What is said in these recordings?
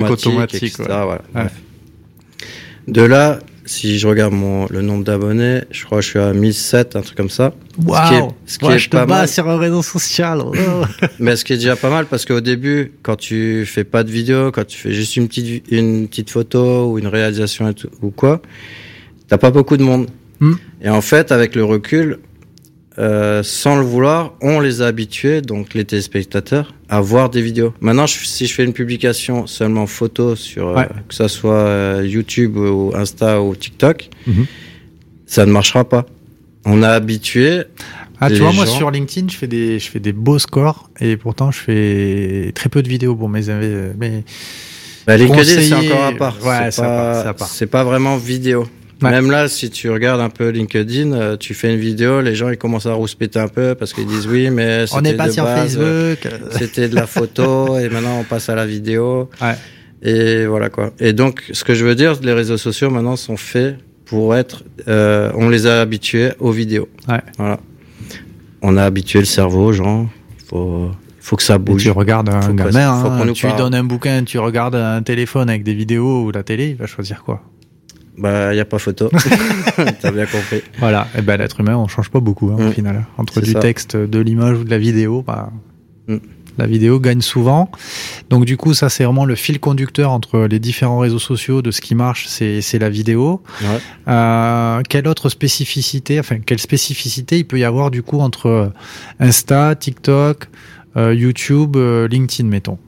automatique, etc. Ouais. Voilà, bref. De là, si je regarde le nombre d'abonnés, je crois que je suis à 1007, un truc comme ça. Waouh! Je te bats sur un réseau social. Mais ce qui est déjà pas mal, parce qu'au début, quand tu fais pas de vidéo, quand tu fais juste une petite photo ou une réalisation ou quoi, t'as pas beaucoup de monde. Et en fait, avec le recul, sans le vouloir, on les a habitués, donc les téléspectateurs, à voir des vidéos. Maintenant, si je fais une publication seulement photo sur que ça soit YouTube ou Insta ou TikTok, ça ne marchera pas. On a habitué. Tu vois, moi sur LinkedIn, je fais des beaux scores et pourtant je fais très peu de vidéos pour mes LinkedIn, c'est encore à part. Ouais, c'est pas vraiment vidéo. Ouais. Même là, si tu regardes un peu LinkedIn, tu fais une vidéo, les gens ils commencent à rouspéter un peu parce qu'ils disent oui, mais on n'est pas sur Facebook. C'était de la photo et maintenant on passe à la vidéo. Ouais. Et voilà quoi. Et donc, ce que je veux dire, les réseaux sociaux maintenant sont faits pour être. On les a habitués aux vidéos. Ouais. Voilà. On a habitué le cerveau, genre. Faut que ça bouge. Et tu regardes un gamin, tu lui donnes un bouquin, tu regardes un téléphone avec des vidéos ou la télé, il va choisir quoi? Bah, y a pas photo. T'as bien compris. Voilà. Et ben, l'être humain, on change pas beaucoup, au final. Entre du texte, de l'image ou de la vidéo, la vidéo gagne souvent. Donc, du coup, ça, c'est vraiment le fil conducteur entre les différents réseaux sociaux de ce qui marche, c'est la vidéo. Ouais. Quelle spécificité il peut y avoir, du coup, entre Insta, TikTok, YouTube, LinkedIn, mettons?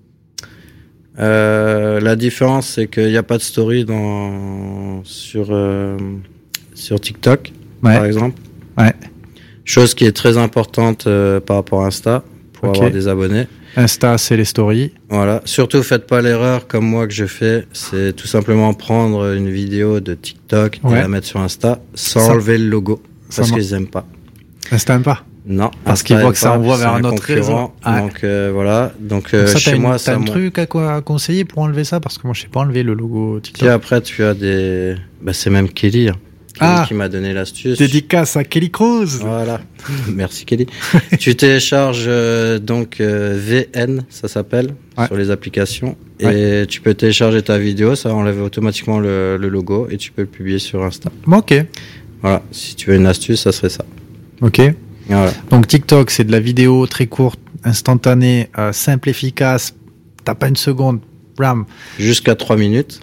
La différence, c'est qu'il n'y a pas de story sur TikTok, par exemple. Ouais. Chose qui est très importante par rapport à Insta pour avoir des abonnés. Insta, c'est les stories. Voilà. Surtout, faites pas l'erreur comme moi que je fais. C'est tout simplement prendre une vidéo de TikTok et la mettre sur Insta sans enlever le logo. Parce qu'ils n'aiment pas. Insta n'aime pas? Non, parce qu'ils voient que ça envoie vers un autre réseau. Donc voilà. Donc ça, chez moi, t'as un truc à conseiller pour enlever ça, parce que moi je sais pas enlever le logo TikTok. Et après tu as des, c'est même Kelly qui m'a donné l'astuce. Dédicace à Kelly Cruz. Voilà. Merci Kelly. Tu télécharges donc VN, ça s'appelle, sur les applications, et tu peux télécharger ta vidéo, ça enlève automatiquement le logo et tu peux le publier sur Insta. Ok. Voilà. Si tu veux une astuce, ça serait ça. Ok. Voilà. Donc TikTok, c'est de la vidéo très courte, instantanée, simple, efficace. T'as pas une seconde, blam. Jusqu'à 3 minutes.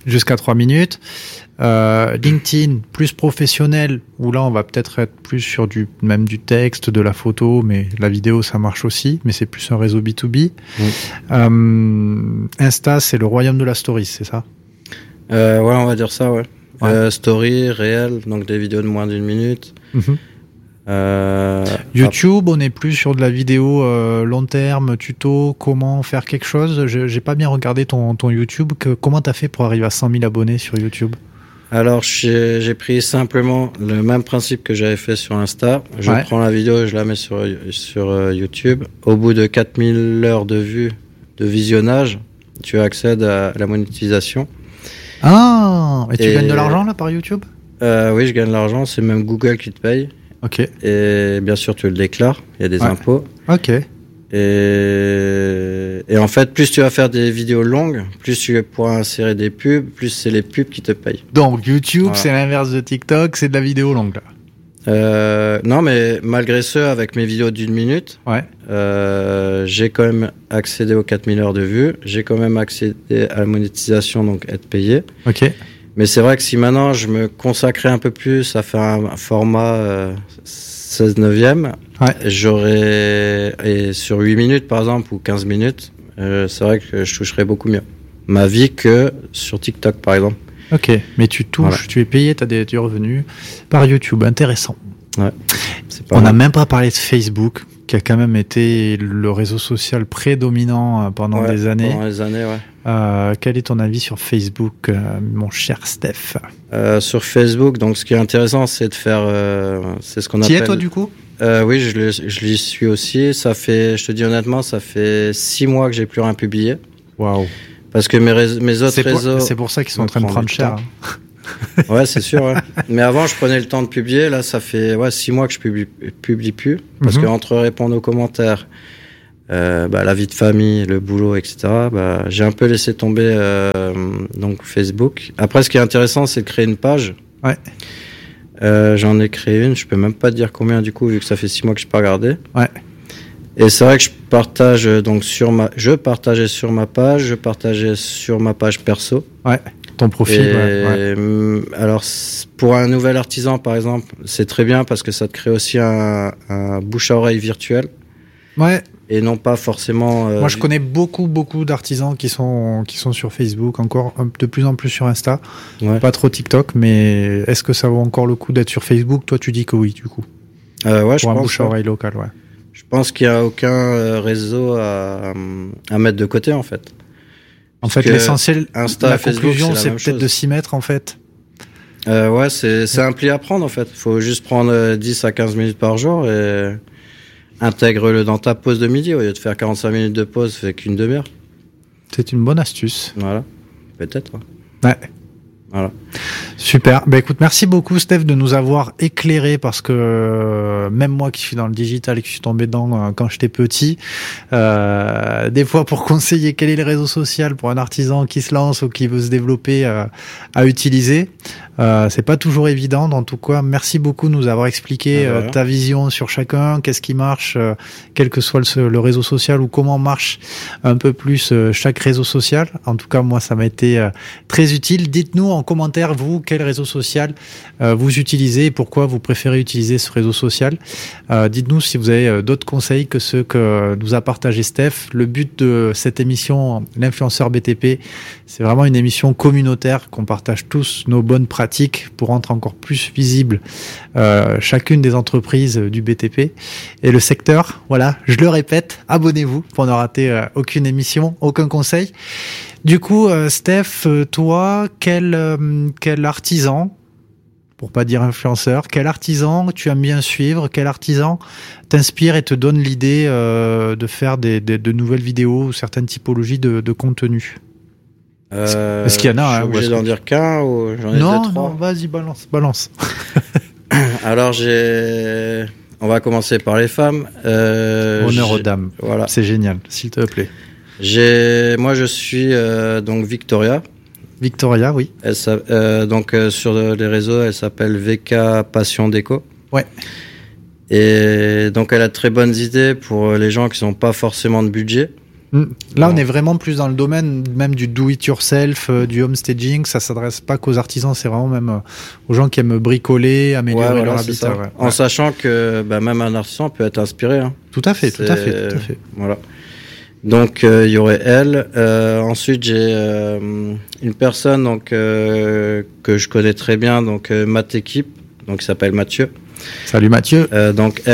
LinkedIn, plus professionnel, où là on va peut-être être plus sur du texte, de la photo, mais la vidéo ça marche aussi, mais c'est plus un réseau B2B. Insta, c'est le royaume de la story, c'est ça? Ouais, on va dire ça, ouais. Story, réel, donc des vidéos de moins d'une minute. YouTube, on est plus sur de la vidéo long terme, tuto, comment faire quelque chose. J'ai pas bien regardé ton YouTube. Comment t'as fait pour arriver à 100 000 abonnés sur YouTube? Alors, j'ai pris simplement le même principe que j'avais fait sur Insta. Je prends la vidéo et je la mets sur YouTube. Au bout de 4000 heures de vue, de visionnage, tu accèdes à la monétisation. Ah, et tu gagnes de l'argent là par YouTube? Oui, je gagne de l'argent. C'est même Google qui te paye. Ok. Et bien sûr, tu le déclares. Il y a des impôts. Ok. Et en fait, plus tu vas faire des vidéos longues, plus tu pourras insérer des pubs, plus c'est les pubs qui te payent. Donc YouTube, c'est l'inverse de TikTok, c'est de la vidéo longue là. Non, mais malgré ce, avec mes vidéos d'1 minute, j'ai quand même accédé aux 4000 heures de vue. J'ai quand même accédé à la monétisation, donc être payé. Ok. Mais c'est vrai que si maintenant je me consacrais un peu plus à faire un format 16/9, j'aurais, et sur 8 minutes par exemple ou 15 minutes, c'est vrai que je toucherais beaucoup mieux ma vie que sur TikTok par exemple. Ok, mais tu touches, tu es payé, tu as des revenus par YouTube, intéressant. Ouais, on n'a même pas parlé de Facebook, qui a quand même été le réseau social prédominant pendant des années. Pendant des années, quel est ton avis sur Facebook, mon cher Steph? Sur Facebook, donc ce qui est intéressant, c'est de faire, c'est ce qu'on appelle. Qui est toi du coup? Oui, je l'y suis aussi. Ça fait, je te dis honnêtement, ça fait 6 mois que j'ai plus rien publié. Waouh. Parce que mes autres réseaux. C'est pour ça qu'ils sont en train de prendre cher. Ouais, c'est sûr. Ouais. Mais avant, je prenais le temps de publier. Là, ça fait 6 mois que je publie plus. Parce que entre répondre aux commentaires, la vie de famille, le boulot, etc. J'ai un peu laissé tomber donc Facebook. Après, ce qui est intéressant, c'est de créer une page. Ouais. J'en ai créé une, je peux même pas te dire combien du coup, vu que ça fait 6 mois que je n'ai pas regardé. Ouais. Et c'est vrai que je partageais sur ma page, je partageais sur ma page perso. Ouais. Ton profil. Alors, pour un nouvel artisan, par exemple, c'est très bien parce que ça te crée aussi un bouche à oreille virtuel. Ouais. Et non pas forcément. Moi, je connais beaucoup d'artisans qui sont sur Facebook, encore de plus en plus sur Insta. Ouais. Pas trop TikTok, mais est-ce que ça vaut encore le coup d'être sur Facebook? Toi, tu dis que oui, du coup. Ouais, je pense. Pour un pense. Bouche à oreille local, ouais. Je pense qu'il n'y a aucun réseau à mettre de côté, en fait. En fait, l'essentiel, la conclusion, c'est peut-être chose. de s'y mettre, en fait. Ouais, c'est un pli à prendre, en fait. Il faut juste prendre 10 à 15 minutes par jour et intègre-le dans ta pause de midi. Au lieu de faire 45 minutes de pause, fais qu'une demi-heure. C'est une bonne astuce. Voilà, peut-être. Ouais. Voilà. Super. Écoute, merci beaucoup Steph de nous avoir éclairé parce que même moi qui suis dans le digital et qui suis tombé dedans quand j'étais petit, des fois pour conseiller quel est le réseau social pour un artisan qui se lance ou qui veut se développer à utiliser, c'est pas toujours évident. En tout cas, merci beaucoup de nous avoir expliqué ta vision sur chacun, qu'est-ce qui marche, quel que soit le réseau social ou comment marche un peu plus chaque réseau social. En tout cas, moi, ça m'a été très utile. Dites-nous en commentaire, vous, quel réseau social vous utilisez et pourquoi vous préférez utiliser ce réseau social. Dites-nous si vous avez d'autres conseils que ceux que nous a partagé Steph. Le but de cette émission, l'influenceur BTP, c'est vraiment une émission communautaire qu'on partage tous nos bonnes pratiques pour rendre encore plus visible chacune des entreprises du BTP et le secteur. Voilà, je le répète, abonnez-vous pour ne rater aucune émission, aucun conseil. Du coup, Steph, toi, quel artisan, pour pas dire influenceur, quel artisan tu aimes bien suivre, quel artisan t'inspire et te donne l'idée de faire de nouvelles vidéos ou certaines typologies de contenu? Est-ce qu'il y en a? Je suis obligé d'en dire qu'un ou j'en ai deux, trois? Non, vas-y, balance. Alors, on va commencer par les femmes. Honneur aux dames. Voilà. C'est génial, s'il te plaît. Moi, je suis donc Victoria. Victoria, oui. Donc sur les réseaux, elle s'appelle VK Passion Déco. Ouais. Et donc elle a de très bonnes idées pour les gens qui n'ont pas forcément de budget. Là, on est vraiment plus dans le domaine même du do-it-yourself, du homestaging. Ça s'adresse pas qu'aux artisans, c'est vraiment même aux gens qui aiment bricoler, améliorer leur habitat. Ouais. En sachant que même un artisan peut être inspiré. Hein. Tout à fait. Voilà. Donc il y aurait elle. Ensuite j'ai une personne donc que je connais très bien, donc Matt Équipe, donc il s'appelle Mathieu. Salut Mathieu. Donc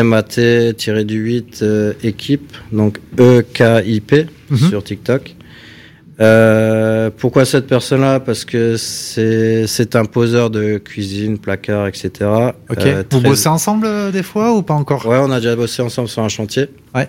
MAT-8 équipe, donc EKIP sur TikTok. Pourquoi cette personne-là? Parce que c'est un poseur de cuisine, placard, etc. Ok. Vous bossez ensemble des fois ou pas encore? Ouais, on a déjà bossé ensemble sur un chantier. Ouais.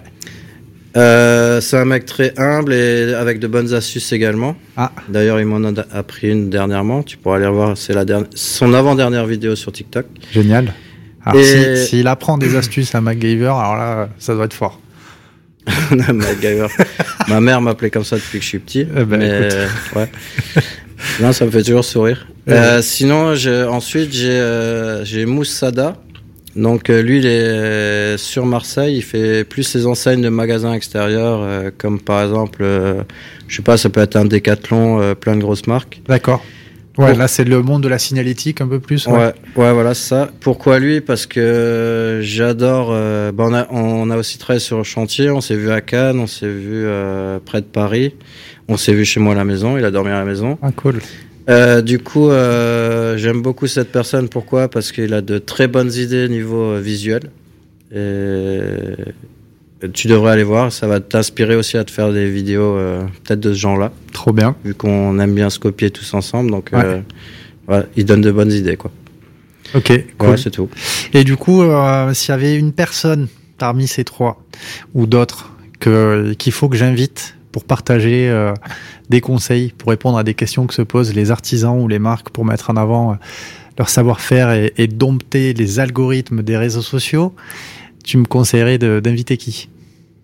C'est un mec très humble et avec de bonnes astuces également. Ah. D'ailleurs, il m'en a appris une dernièrement. Tu pourras aller voir. C'est son avant-dernière vidéo sur TikTok. Génial. Alors, s'il apprend des astuces à MacGyver, alors là, ça doit être fort. MacGyver. Ma mère m'appelait comme ça depuis que je suis petit. Ouais. Non, ça me fait toujours sourire. Sinon, ensuite, j'ai Moussada. Donc, lui, il est sur Marseille. Il fait plus ses enseignes de magasins extérieurs, comme par exemple, je sais pas, ça peut être un Decathlon, plein de grosses marques. D'accord. Ouais, là, c'est le monde de la signalétique un peu plus. Ouais, voilà, c'est ça. Pourquoi lui? Parce que j'adore. On a aussi travaillé sur le chantier. On s'est vu à Cannes, on s'est vu près de Paris. On s'est vu chez moi à la maison. Il a dormi à la maison. Ah, cool. Du coup, j'aime beaucoup cette personne. Pourquoi? Parce qu'il a de très bonnes idées niveau visuel. Et tu devrais aller voir. Ça va t'inspirer aussi à te faire des vidéos peut-être de ce genre-là. Trop bien. Vu qu'on aime bien se copier tous ensemble. Donc, il donne de bonnes idées, quoi. Ok, cool. Ouais, c'est tout. Et du coup, s'il y avait une personne parmi ces trois ou d'autres qu'il faut que j'invite pour partager des conseils, pour répondre à des questions que se posent les artisans ou les marques pour mettre en avant leur savoir-faire et dompter les algorithmes des réseaux sociaux, tu me conseillerais d'inviter qui?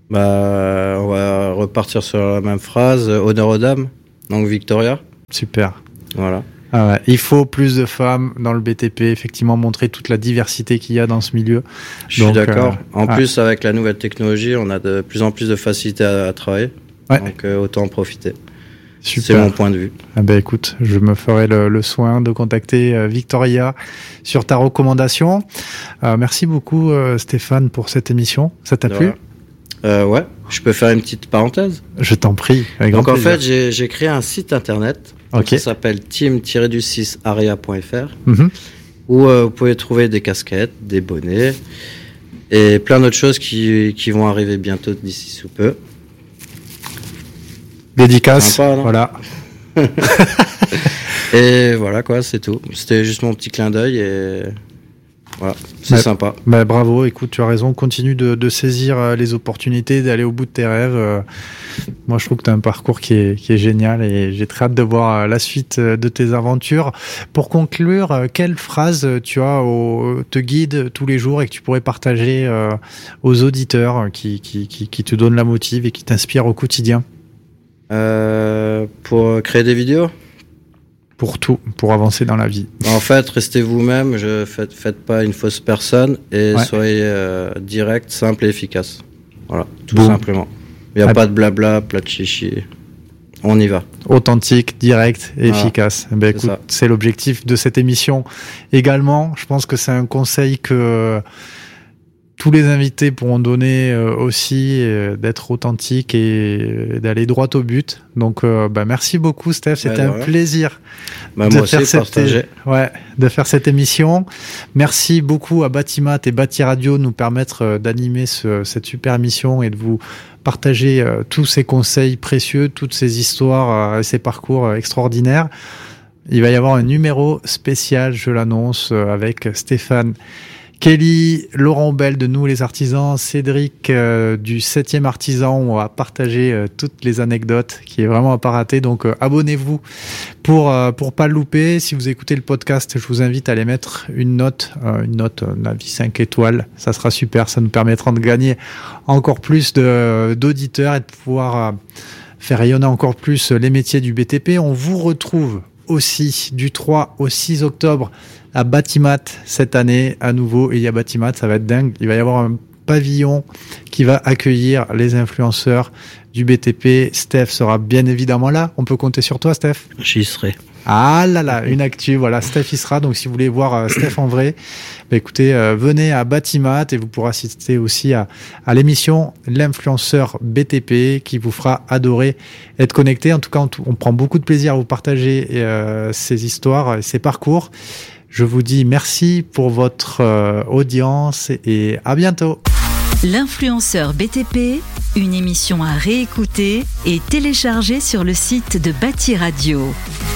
On va repartir sur la même phrase. Honneur aux dames, donc Victoria. Super. Voilà. Ah ouais. Il faut plus de femmes dans le BTP, effectivement, montrer toute la diversité qu'il y a dans ce milieu. Je suis d'accord. En plus, avec la nouvelle technologie, on a de plus en plus de facilité à travailler. Ouais. Donc, autant en profiter. Super. C'est mon point de vue. Ah ben écoute, je me ferai le soin de contacter Victoria sur ta recommandation. Merci beaucoup Stéphane pour cette émission. Ça t'a plu ? Ouais. Je peux faire une petite parenthèse ? Je t'en prie. Avec donc grand en plaisir. fait, j'ai créé un site internet. Okay. Ça s'appelle team-aria.fr où vous pouvez trouver des casquettes, des bonnets et plein d'autres choses qui vont arriver bientôt d'ici sous peu. Dédicace, sympa, voilà. Et voilà quoi, c'est tout. C'était juste mon petit clin d'œil et voilà, c'est sympa. Bah, bravo, écoute, tu as raison, continue de saisir les opportunités, d'aller au bout de tes rêves. Moi, je trouve que tu as un parcours qui est génial et j'ai très hâte de voir la suite de tes aventures. Pour conclure, quelle phrase tu as te guide tous les jours et que tu pourrais partager aux auditeurs qui te donnent la motive et qui t'inspirent au quotidien ? Pour créer des vidéos ? Pour tout, pour avancer dans la vie. En fait, restez vous-même, faites pas une fausse personne et soyez direct, simple et efficace. Voilà, tout simplement. Il n'y a pas de blabla, plat de chichi. On y va. Authentique, direct et efficace. Ben écoute, c'est l'objectif de cette émission également. Je pense que c'est un conseil que tous les invités pourront donner aussi, d'être authentiques et d'aller droit au but. Donc, merci beaucoup, Steph. C'était un plaisir de faire cette émission. Merci beaucoup à Batimat et Bati Radio de nous permettre d'animer cette super émission et de vous partager tous ces conseils précieux, toutes ces histoires, ces parcours extraordinaires. Il va y avoir un numéro spécial, je l'annonce, avec Stéphane Kelly, Laurent Bell de Nous les Artisans, Cédric du 7e Artisan, où on va partager toutes les anecdotes, qui est vraiment à pas rater. Donc abonnez-vous pour pas le louper. Si vous écoutez le podcast, je vous invite à aller mettre une note, un avis 5 étoiles. Ça sera super, ça nous permettra de gagner encore plus d'auditeurs et de pouvoir faire rayonner encore plus les métiers du BTP. On vous retrouve aussi du 3 au 6 octobre à Batimat cette année à nouveau. Il y a Batimat, ça va être dingue. Il va y avoir un pavillon qui va accueillir les influenceurs du BTP. Steph sera bien évidemment là. On peut compter sur toi, Steph ? J'y serai. Ah là là, une actu, voilà, Steph y sera. Donc si vous voulez voir Steph en vrai, écoutez, venez à Batimat et vous pourrez assister aussi à l'émission L'influenceur BTP qui vous fera adorer être connecté. En tout cas, on prend beaucoup de plaisir à vous partager ces histoires, ces parcours. Je vous dis merci pour votre audience et à bientôt. L'influenceur BTP, une émission à réécouter et télécharger sur le site de Bati Radio.